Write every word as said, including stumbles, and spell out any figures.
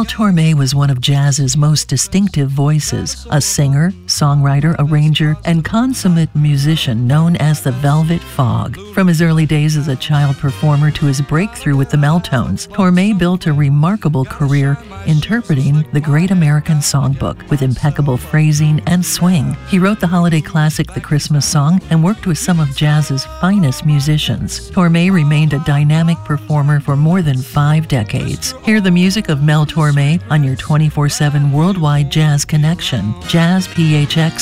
Torme was one of jazz's most distinctive voices, a singer, songwriter, arranger, and consummate musician known as the Velvet Fog. From his early days as a child performer to his breakthrough with the Meltones, Torme built a remarkable career interpreting the Great American Songbook with impeccable phrasing and swing. He wrote the holiday classic The Christmas Song and worked with some of jazz's finest musicians. Torme remained a dynamic performer for more than five decades. Hear the music of Mel Torme on your twenty-four seven worldwide jazz connection, Jazz P H X